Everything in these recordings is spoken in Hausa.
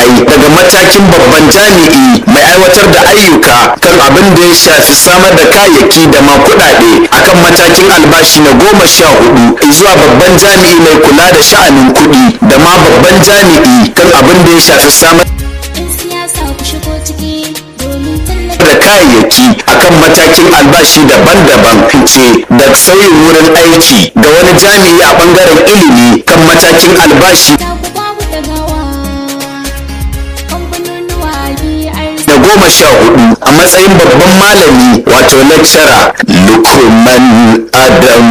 bayanai daga matakin babban jami'i mai aiwatar da ayyuka kan abin da ya shafi samar da kayayyaki da ma kuɗaɗe akan matakin albashi na 14 zuwa babban jami'i mai kula da sha'anin kuɗi da ma babban jami'i kan abin da ya shafi samar da kayayyaki akan matakin albashi daban-daban fice da sauyin wurin aiki ga wani jami'i a bangaren ilimi kan matakin albashi da 14 a matsayin babban malami wato lecturer. Lukman Adam,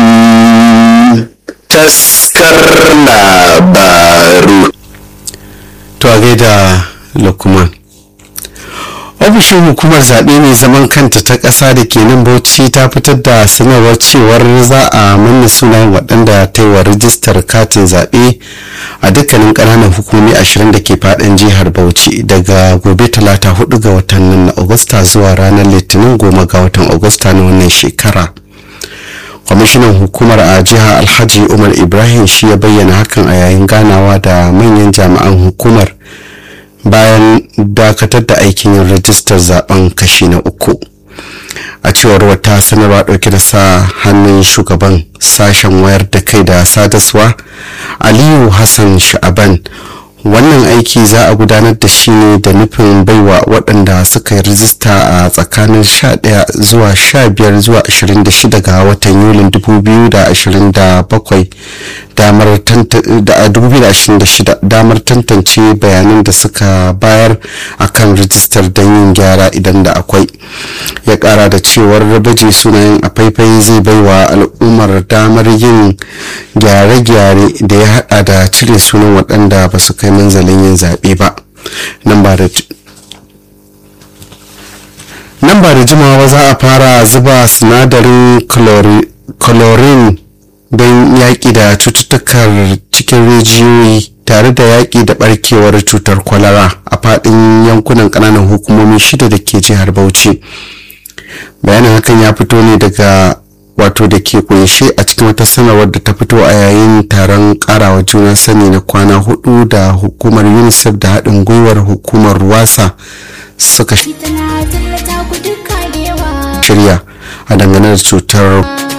taskar labaru. To a gaida Lukman. Ofishin hukumar zaɓe mai zaman kanta ta ƙasa da ke nan Bauchi ta fitar da sanarwar cewar za a manna sunayen waɗanda ta yi wa rijistar katin zaɓe a dukkanin ƙananan hukumomi 20 da ke faɗin jihar Bauchi daga gobe talata 4 ga watan nan na Agusta zuwa ranar Litinin 10 ga watan Agusta na wannan shekara. Kwamishinan hukumar a jiha Alhaji Umar Ibrahim shi ya bayyana hakan a yayin ganawa da manyan jami'an hukumar bayan dakatar da aikin yin rajistar zaben kashi na 3. A cewar wata sanarwa dauke da sa hannun shugaban sashen wayar da kai da sadarwa Aliyu Hassan Sha'aban, wannan aiki za a gudanar da shi ne da nufin baiwa waɗanda suka yi rajista a tsakanin 11 zuwa 15 zuwa 26 ga watan Yulin 2027 damar tantance bayanan da suka bayar akan rijistar don yin gyara idan da akwai. Ya kara da cewar rabaje sunayen a faifai zai baiwa al'ummar damar yin gyare-gyare da ya hada da cire sunan waɗanda ba su kai manzalin yin zaɓe ba. Nan ba da jimawa za a fara zuba sinadarin chlorine don yaƙi da cututtukar cikin rijiyoyi tare da yaƙi da ɓarkewar cutar kwalara a faɗin yankunan ƙananan hukumomi 6 da ke jihar Bauchi. Bayanin hakan ya fito ne daga wato da ke kunshe a cikin wata sanarwar da ta fito a yayin taron karawa juna sani na kwana 4 da hukumar UNICEF da haɗin gwiwar hukumar Ruwasa suka shirya a dangane da cutar